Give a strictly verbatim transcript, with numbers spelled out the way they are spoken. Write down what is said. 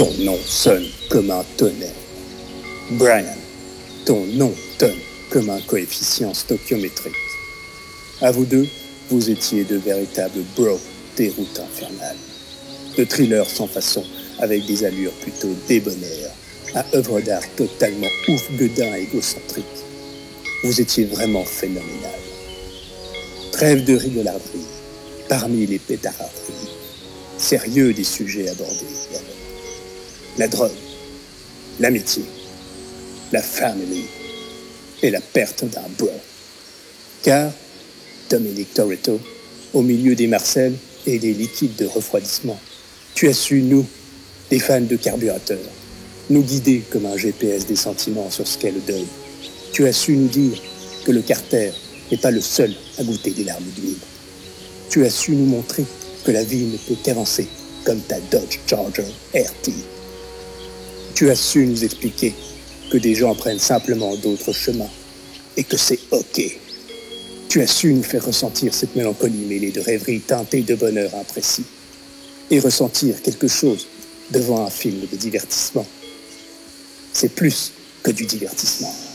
Ton nom sonne comme un tonnerre. Brian, ton nom tonne comme un coefficient stoichiométrique. À vous deux, vous étiez de véritables bros des routes infernales. De thrillers sans façon, avec des allures plutôt débonnaires, à œuvre d'art totalement ouf, gueudin et égocentrique. Vous étiez vraiment phénoménal. Trêve de rigolarderie, parmi les pétardries, sérieux des sujets abordés. La drogue, l'amitié, la famille et la perte d'un bro. Car, Dominic Toretto, au milieu des Marcel et des liquides de refroidissement, tu as su, nous, des fans de carburateur, nous guider comme un G P S des sentiments sur ce qu'est le deuil. Tu as su nous dire que le Carter n'est pas le seul à goûter des larmes d'huile. Tu as su nous montrer que la vie ne peut qu'avancer comme ta Dodge Charger R T. Tu as su nous expliquer que des gens prennent simplement d'autres chemins et que c'est OK. Tu as su nous faire ressentir cette mélancolie mêlée de rêveries teintées de bonheur imprécis et ressentir quelque chose devant un film de divertissement. C'est plus que du divertissement.